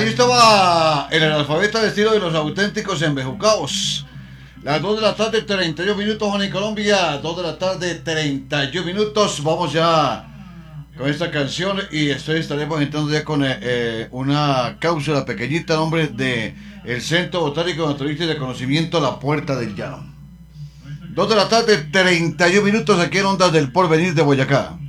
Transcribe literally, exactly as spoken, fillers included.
Ahí estaba el analfabeta de estilo de los auténticos embejucados. Las dos de la tarde, treinta y un minutos en Colombia. dos de la tarde, treinta y un minutos. Vamos ya con esta canción y estoy, estaremos entrando ya con eh, eh, una cápsula pequeñita, nombre de el Centro Botánico Naturalista y de Conocimiento La Puerta del Llano. dos de la tarde, treinta y un minutos aquí en Ondas del Porvenir de Boyacá.